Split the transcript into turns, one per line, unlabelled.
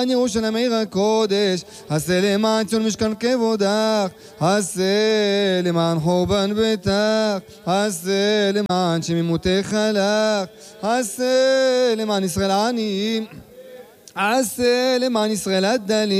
למען ירושלים עיר הקודש, עשה למען ציון משכן כבודך, עשה למען חורבן ביתך, עשה למען שמימותך לך, עשה למען ישראל העניים, עשה למען ישראל הדלים.